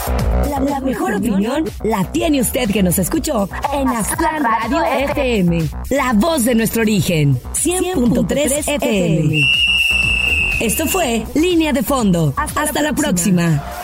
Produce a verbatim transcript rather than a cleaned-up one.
La, la mejor opinión la tiene usted que nos escuchó en Aztlán Radio F M. La voz de nuestro origen. cien punto tres F M. Esto fue Línea de Fondo. Hasta, Hasta la próxima. próxima.